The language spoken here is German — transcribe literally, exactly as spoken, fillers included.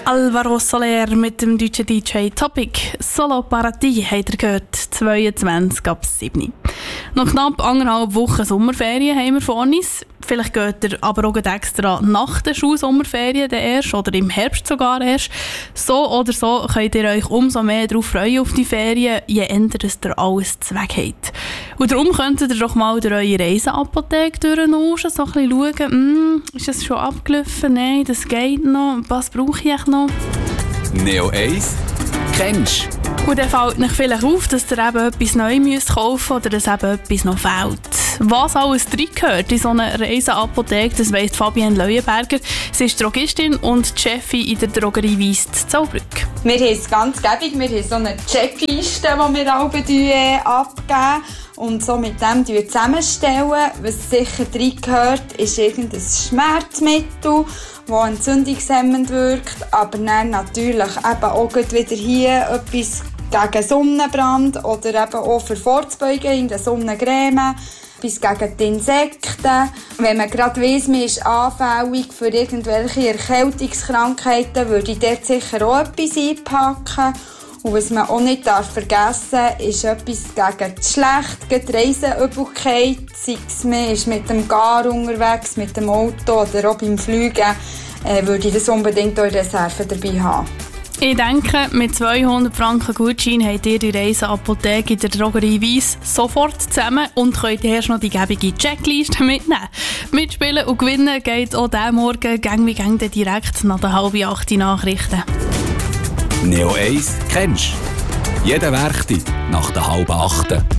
Alvaro Soler mit dem deutschen D J Topic. Solo Paradis habt ihr gehört, zweiundzwanzig ab sieben. Noch knapp anderthalb Wochen Sommerferien haben wir vor uns. Vielleicht geht ihr aber auch extra nach den Schulsommerferien erst oder im Herbst sogar erst. So oder so könnt ihr euch umso mehr darauf freuen auf die Ferien, je eher ihr alles zu Weg habt. Und darum könntet ihr doch mal durch eure Reiseapotheke durchnuschen, so ein bisschen schauen, hm, ist es schon abgelaufen? Nein, das geht noch. Was brauche ich noch? Neo eins kennst du? Und dann fällt euch vielleicht auf, dass ihr eben etwas Neues kaufen müsst oder dass eben etwas noch fehlt. Was alles drin gehört in so einer Reiseapotheke, das weiss Fabienne Leuenberger. Sie ist Drogistin und Chefin in der Drogerie Weiss in Zollbrück. Wir haben es ganz gäbig. Wir haben so eine Checkliste, die wir alle äh, abgeben und so mit dem zusammenstellen. Was sicher drin gehört, ist irgendein Schmerzmittel, das entzündungshemmend wirkt, aber dann natürlich eben auch wieder hier etwas gegen Sonnenbrand oder eben auch für vorzubeugen in der Sonnencreme, etwas gegen die Insekten. Wenn man gerade weiss, man ist anfällig für irgendwelche Erkältungskrankheiten, würde ich dort sicher auch etwas einpacken. Und was man auch nicht vergessen darf, ist etwas gegen die schlechte die Reiseübelkeit. Sei es, man ist mit dem Gar unterwegs, mit dem Auto oder auch beim Fliegen, äh, würde ich das unbedingt in Reserve dabei haben. Ich denke, mit zweihundert Franken Gutschein habt ihr die Reiseapotheke in der Drogerie Weiss sofort zusammen und könnt erst noch die gebige Checkliste mitnehmen. Mitspielen und gewinnen geht auch diesen Morgen gang wie gang direkt nach der halben acht Nachrichten. Neo eins kennst du? Jeden Werktag nach der halben achten.